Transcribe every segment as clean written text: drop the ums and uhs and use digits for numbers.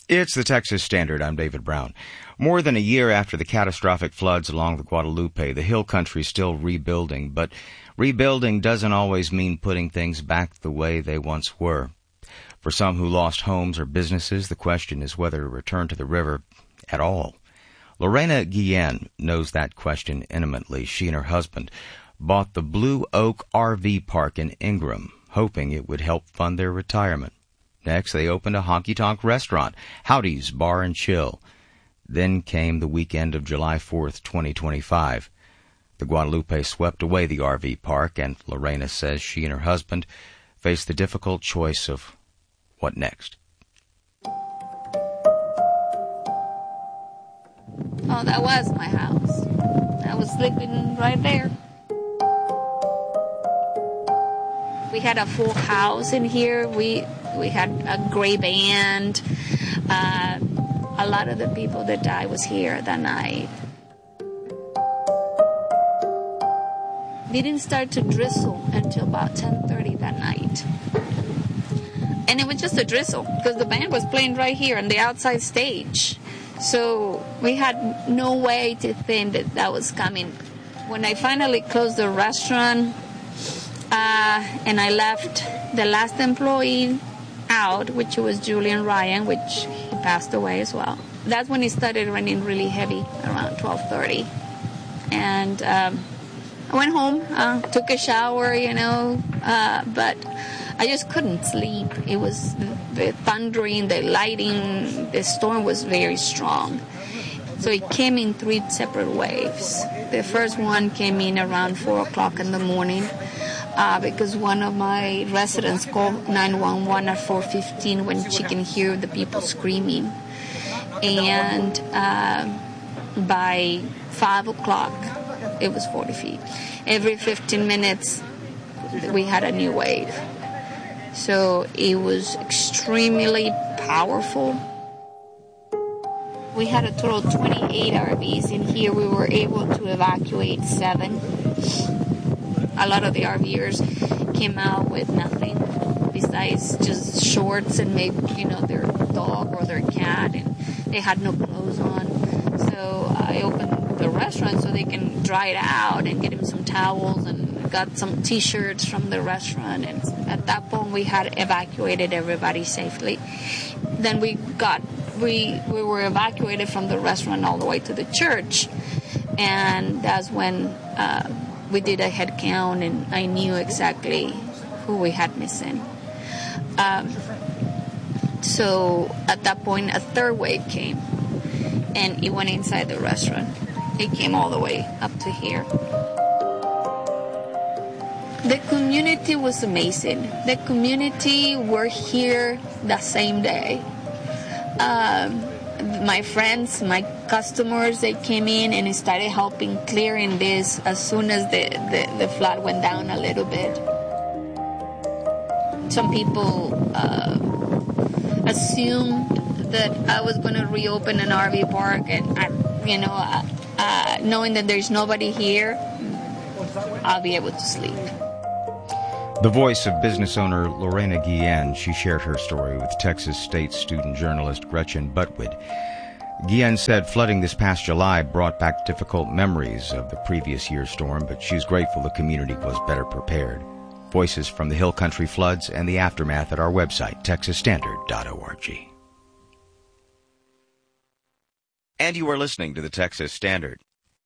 It's the Texas Standard. I'm David Brown. More than a year after the catastrophic floods along the Guadalupe, the Hill Country is still rebuilding, but rebuilding doesn't always mean putting things back the way they once were. For some who lost homes or businesses, the question is whether to return to the river at all. Lorena Guillen knows that question intimately. She and her husband bought the Blue Oak RV Park in Ingram, hoping it would help fund their retirement. Next, they opened a honky-tonk restaurant, Howdy's Bar and Chill. Then came the weekend of July 4th, 2025. The Guadalupe swept away the RV park, and Lorena says she and her husband faced the difficult choice of what next. Oh, that was my house. I was sleeping right there. We had a full house in here. We had a great band. A lot of the people that died was here that night. It didn't start to drizzle until about 10:30 that night. And it was just a drizzle because the band was playing right here on the outside stage. So we had no way to think that that was coming. When I finally closed the restaurant, and I left the last employee out, which was Julian Ryan, which he passed away as well. That's when it started raining really heavy, around 12:30. And I went home, took a shower, but I just couldn't sleep. It was the thundering, the lightning, the storm was very strong. So it came in 3 separate waves. The first one came in around 4 o'clock in the morning. Because one of my residents called 911 at 4:15 when she can hear the people screaming. And by 5 o'clock, it was 40 feet. Every 15 minutes, we had a new wave. So it was extremely powerful. We had a total of 28 RVs in here. We were able to evacuate 7. A lot of the RVers came out with nothing besides just shorts and maybe, their dog or their cat, and they had no clothes on. So I opened the restaurant so they can dry it out and get them some towels and got some T-shirts from the restaurant. And at that point, we had evacuated everybody safely. Then we were evacuated from the restaurant all the way to the church, and that's when we did a head count, and I knew exactly who we had missing. So at that point, a third wave came, and it went inside the restaurant. It came all the way up to here. The community was amazing. The community were here the same day. My friends, my customers, they came in and started helping clearing this as soon as the flood went down a little bit. Some people assumed that I was going to reopen an RV park, and knowing that there's nobody here, I'll be able to sleep. The voice of business owner Lorena Guillen. She shared her story with Texas State student journalist Gretchen Butwood. Guillen said flooding this past July brought back difficult memories of the previous year's storm, but she's grateful the community was better prepared. Voices from the Hill Country floods and the aftermath at our website, texasstandard.org. And you are listening to the Texas Standard.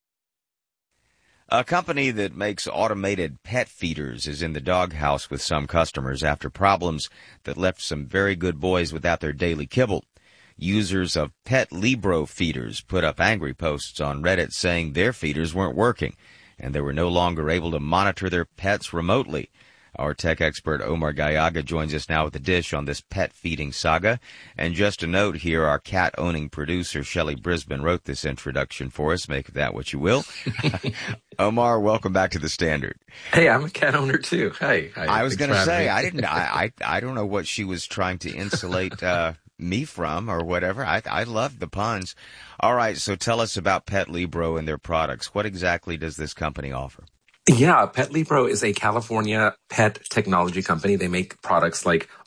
A company that makes automated pet feeders is in the doghouse with some customers after problems that left some very good boys without their daily kibble. Users of Pet Libro feeders put up angry posts on Reddit saying their feeders weren't working and they were no longer able to monitor their pets remotely. Our tech expert Omar Gallaga joins us now with a dish on this pet feeding saga. And just a note here, our cat-owning producer Shelley Brisbane wrote this introduction for us. Make of that what you will. Omar, welcome back to the Standard. Hey, I'm a cat owner too. Hey, I was going to say I don't know what she was trying to insulate me from or whatever. I love the puns. All right, so tell us about Pet Libro and their products. What exactly does this company offer? Yeah, Pet Libro is a California pet technology company. They make products like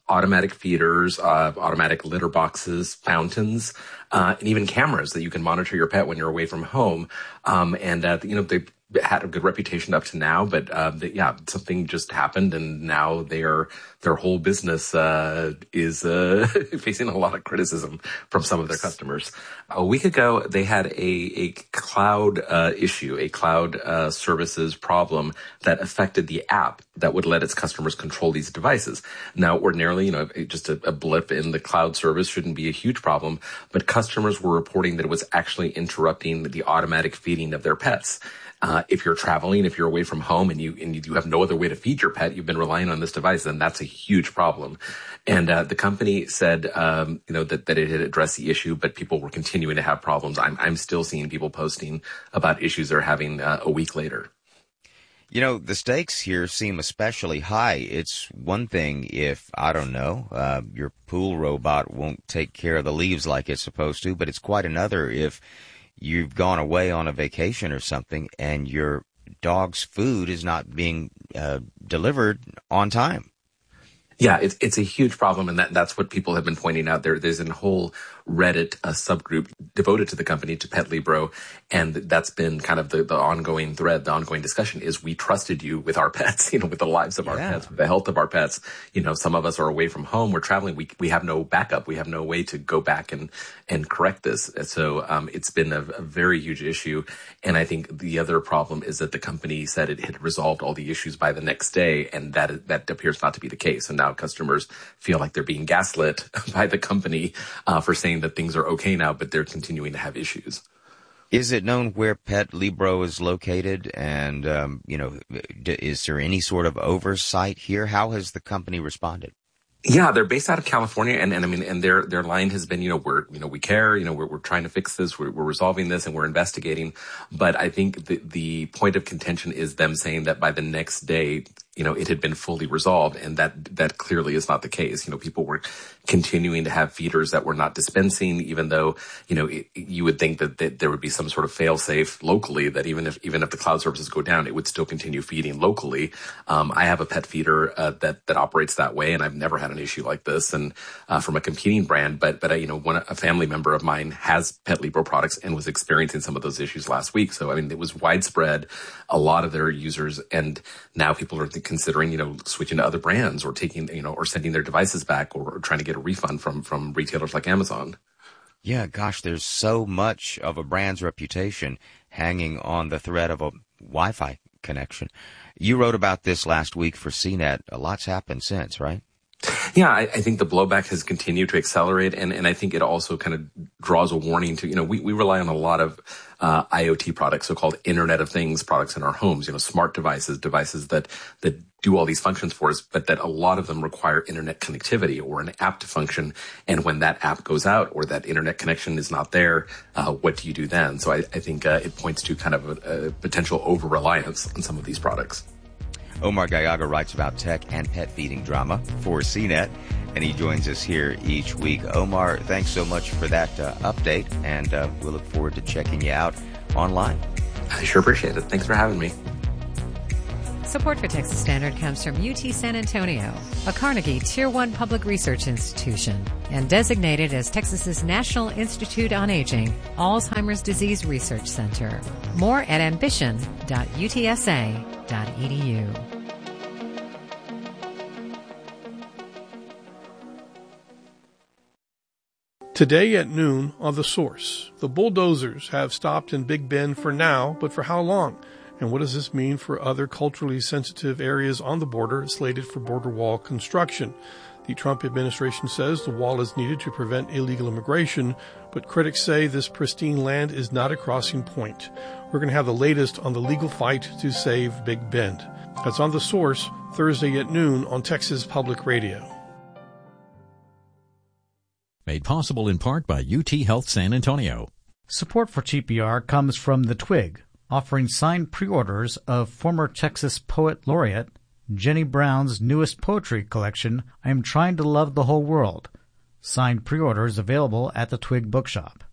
automatic feeders, automatic litter boxes, fountains, and even cameras that you can monitor your pet when you're away from home. They had a good reputation up to now, but something just happened, and now their whole business is facing a lot of criticism from some of their customers. A week ago, they had a cloud issue, a cloud services problem that affected the app that would let its customers control these devices. Now, ordinarily, just a blip in the cloud service shouldn't be a huge problem, but customers were reporting that it was actually interrupting the automatic feeding of their pets. If you're traveling, if you're away from home and you have no other way to feed your pet, you've been relying on this device, then that's a huge problem. And the company said, that it had addressed the issue, but people were continuing to have problems. I'm still seeing people posting about issues they're having a week later. The stakes here seem especially high. It's one thing if, I don't know, your pool robot won't take care of the leaves like it's supposed to, but it's quite another if you've gone away on a vacation or something and your dog's food is not being delivered on time. Yeah, it's a huge problem, and that's what people have been pointing out. There's a whole Reddit subgroup devoted to the company, to Pet Libro, and that's been kind of the ongoing thread, the ongoing discussion is we trusted you with our pets, with the lives of our pets, with the health of our pets. Some of us are away from home, we're traveling, we have no backup, we have no way to go back and correct this. So it's been a very huge issue, and I think the other problem is that the company said it had resolved all the issues by the next day, and that appears not to be the case. And now customers feel like they're being gaslit by the company for saying that things are okay now, but they're continuing to have issues. Is it known where Pet Libro is located? And, is there any sort of oversight here? How has the company responded? Yeah, they're based out of California, and their line has been, we care, we're trying to fix this, we're resolving this, and we're investigating. But I think the point of contention is them saying that by the next day, it had been fully resolved, and that clearly is not the case. People were continuing to have feeders that were not dispensing, even though, you would think that there would be some sort of fail-safe locally, that even if the cloud services go down, it would still continue feeding locally. I have a pet feeder that operates that way, and I've never had an issue like this, and from a competing brand. But a family member of mine has Pet Libro products and was experiencing some of those issues last week. So it was widespread, a lot of their users, and now people are considering switching to other brands or taking or sending their devices back or trying to get a refund from retailers like Amazon. Yeah, gosh, there's so much of a brand's reputation hanging on the thread of a Wi-Fi connection. You wrote about this last week for CNET. A lot's happened since, right? Yeah, I think the blowback has continued to accelerate, and I think it also kind of draws a warning to, we rely on a lot of IoT products, so-called Internet of Things products in our homes, smart devices that do all these functions for us, but that a lot of them require internet connectivity or an app to function. And when that app goes out or that internet connection is not there, what do you do then? So I think it points to kind of a potential over-reliance on some of these products. Omar Gallaga writes about tech and pet feeding drama for CNET, and he joins us here each week. Omar, thanks so much for that update, and we'll look forward to checking you out online. I sure appreciate it. Thanks for having me. Support for Texas Standard comes from UT San Antonio, a Carnegie Tier 1 public research institution, and designated as Texas's National Institute on Aging Alzheimer's Disease Research Center. More at ambition.utsa.edu. Today at noon on The Source, the bulldozers have stopped in Big Bend for now, but for how long? And what does this mean for other culturally sensitive areas on the border slated for border wall construction? The Trump administration says the wall is needed to prevent illegal immigration, but critics say this pristine land is not a crossing point. We're going to have the latest on the legal fight to save Big Bend. That's on The Source, Thursday at noon on Texas Public Radio. Made possible in part by UT Health San Antonio. Support for TPR comes from The Twig, offering signed pre-orders of former Texas Poet Laureate Jenny Brown's newest poetry collection, I Am Trying to Love the Whole World. Signed pre-orders available at the Twig Bookshop.